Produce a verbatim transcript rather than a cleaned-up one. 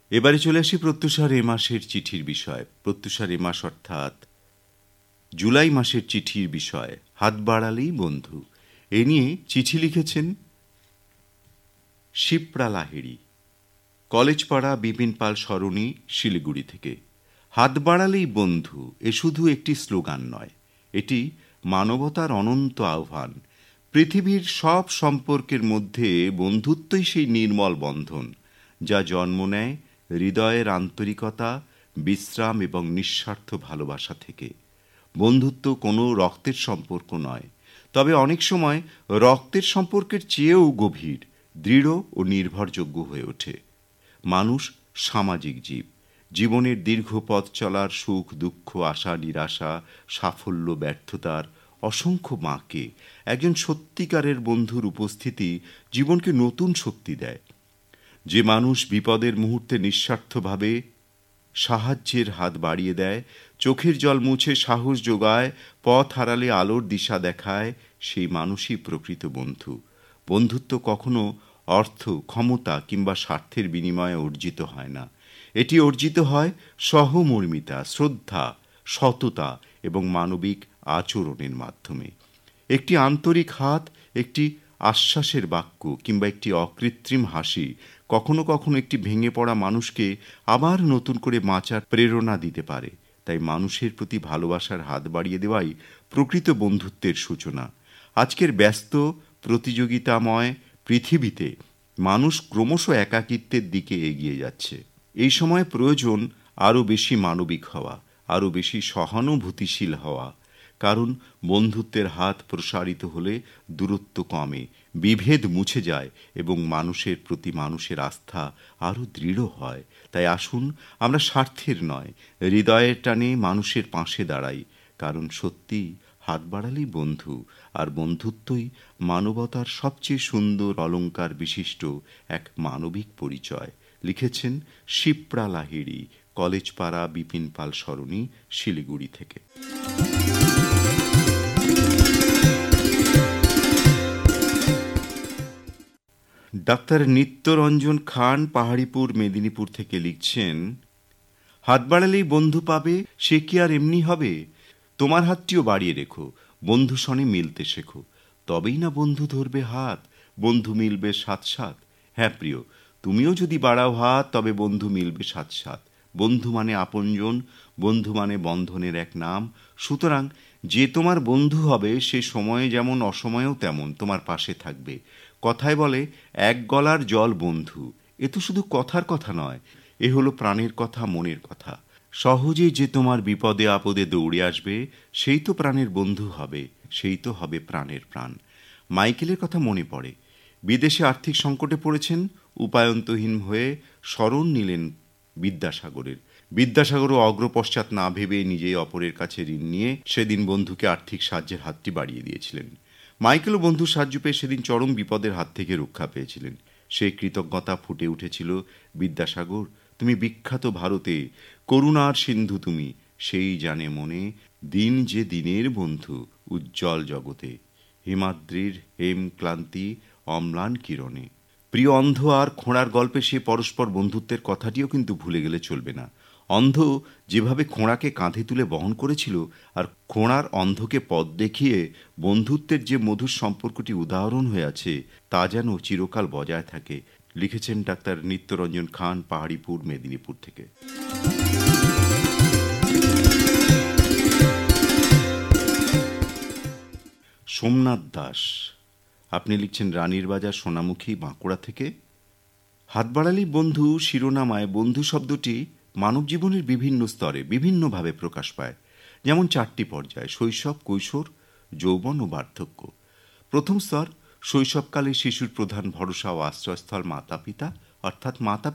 এবারে চলে আসি প্রত্যুষার এ মাসের চিঠির বিষয়। প্রত্যুষার এ মাস অর্থাৎ জুলাই মাসের চিঠির বিষয় হাত বাড়ালেই বন্ধু। এ নিয়ে চিঠি লিখেছেন শিপ্রা লাহিড়ী, কলেজপাড়া বিপিন পাল সরণি, শিলিগুড়ি থেকে। হাত বাড়ালেই বন্ধু এ শুধু একটি স্লোগান নয়, এটি মানবতার অনন্ত আহ্বান। পৃথিবীর সব সম্পর্কের মধ্যে বন্ধুত্বই সেই নির্মল বন্ধন যা জন্ম নেয় হৃদয়ের আন্তরিকতা, বিশ্রাম এবং নিঃস্বার্থ ভালোবাসা থেকে। বন্ধুত্ব কোনো রক্তের সম্পর্ক নয়, তবে অনেক সময় রক্তের সম্পর্কের চেয়েও গভীর, দৃঢ় ও নির্ভরযোগ্য হয়ে ওঠে। মানুষ সামাজিক জীব। জীবনের দীর্ঘ পথ চলার সুখ দুঃখ, আশা নিরাশা, সাফল্য ব্যর্থতার অসংখ্য বাঁকে একজন সত্যিকারের বন্ধুর উপস্থিতি জীবনকে নতুন শক্তি দেয়। যে মানুষ বিপদের মুহূর্তে নিঃস্বার্থভাবে সাহায্যের হাত বাড়িয়ে দেয়, চোখের জল মুছে সাহস যোগায়, পথ হারালে আলোর দিশা দেখায়, সেই মানুষই প্রকৃত বন্ধু। বন্ধুত্ব কখনো অর্থ, ক্ষমতা কিংবা স্বার্থের বিনিময়ে অর্জিত হয় না। এটি অর্জিত হয় সহমর্মিতা, শ্রদ্ধা, সততা এবং মানবিক আচরণের মাধ্যমে। একটি আন্তরিক হাত, একটি আশ্বাসের বাক্য কিংবা একটি অকৃত্রিম হাসি কখনো কখনো একটি ভেঙে পড়া মানুষকে আবার নতুন করে বাঁচার প্রেরণা দিতে পারে। তাই মানুষের প্রতি ভালোবাসার হাত বাড়িয়ে দেওয়াই প্রকৃত বন্ধুত্বের সূচনা। আজকের ব্যস্ত প্রতিযোগিতাময় পৃথিবীতে মানুষ ক্রমশ একাকিত্বের দিকে এগিয়ে যাচ্ছে। এই সময় প্রয়োজন আরও বেশি মানবিক হওয়া, আরও বেশি সহানুভূতিশীল হওয়া। কারণ বন্ধুত্বের হাত প্রসারিত হলে দূরত্ব কমে, বিভেদ মুছে যায় এবং মানুষের প্রতি মানুষের আস্থা আরও দৃঢ় হয়। তাই আসুন আমরা স্বার্থের নয়, হৃদয়ের টানে মানুষের পাশে দাঁড়াই। কারণ সত্যি হাত বাড়ালেই বন্ধু, আর বন্ধুত্বই মানবতার সবচেয়ে সুন্দর অলংকার বিশিষ্ট এক মানবিক পরিচয়। লিখেছেন শিপ্রা লাহিড়ী, কলেজপাড়া বিপিন পাল সরণি, শিলিগুড়ি থেকে। ডাক্তার নিত্যরঞ্জন খান পাহাড়িপুর, মেদিনীপুর থেকে লিখছেন, হাত বাড়ালেই বন্ধু পাবে, সে কি আর এমনি হবে? তোমার হাতটিও বাড়িয়ে রেখো, বন্ধু সনে মিলতে শেখো, তবেই না বন্ধু ধরবে হাত, বন্ধু মিলবে সাথ সাথ। হ্যাঁ প্রিয়, তুমিও যদি বাড়াও হাত, তবে বন্ধু মিলবে সাথ সাথ। বন্ধু মানে আপনজন, বন্ধু মানে বন্ধনের এক নাম। সুতরাং যে তোমার বন্ধু হবে সে সময়ে যেমন অসময়েও তেমন তোমার পাশে থাকবে। কথায় বলে এক গলার জল বন্ধু, এ তো শুধু কথার কথা নয়, এ হলো প্রাণের কথা, মনের কথা। সহজেই যে তোমার বিপদে আপদে দৌড়ে আসবে সেই তো প্রাণের বন্ধু হবে, সেই তো হবে প্রাণের প্রাণ। মাইকেলের কথা মনে পড়ে। বিদেশে আর্থিক সংকটে পড়েছেন, উপায়ন্তহীন হয়ে শরণ নিলেন বিদ্যাসাগরের। বিদ্যাসাগরও অগ্রপশ্চাৎ না ভেবে নিজেই অপরের কাছে ঋণ নিয়ে সেদিন বন্ধুকে আর্থিক সাহায্যের হাতটি বাড়িয়ে দিয়েছিলেন। মাইকেলও বন্ধুর সাহায্য পেয়ে সেদিন চরম বিপদের হাত থেকে রক্ষা পেয়েছিলেন। সেই কৃতজ্ঞতা ফুটে উঠেছিল, বিদ্যাসাগর তুমি বিখ্যাত ভারতে, করুণার সিন্ধু তুমি, সেই জানে মনে দিন যে দিনের বন্ধু উজ্জ্বল জগতে, হিমাদ্রির হেম ক্লান্তি অম্লান কিরণে। প্রিয় অন্ধ আর খোঁড়ার গল্পে সে পরস্পর বন্ধুত্বের কথাটিও কিন্তু ভুলে গেলে চলবে না। অন্ধ যেভাবে খোঁড়াকে কাঁধে তুলে বহন করেছিল, আর খোঁড়ার অন্ধকে পথ দেখিয়ে বন্ধুত্বের যে মধুর সম্পর্কটি উদাহরণ হয়ে আছে, তা যেন চিরকাল বজায় থাকে। লিখেছেন ডাক্তার নিত্যরঞ্জন খান পাহাড়িপুর, মেদিনীপুর থেকে। সোমনাথ দাস, আপনি লিখছেন রানীর বাজার, সোনামুখী, বাঁকুড়া থেকে। হাত বাড়ালেই বন্ধু শিরোনামায় বন্ধু শব্দটি মানব জীবনের বিভিন্ন স্তরে বিভিন্নভাবে প্রকাশ পায়। যেমন চারটি পর্যায়: শৈশব, কৈশোর, যৌবন ও বার্ধক্য। প্রথম স্তর শৈশবকালে শিশুর প্রধান ভরসা ও আশ্রয়স্থল মাতা পিতা, অর্থাৎ মাতা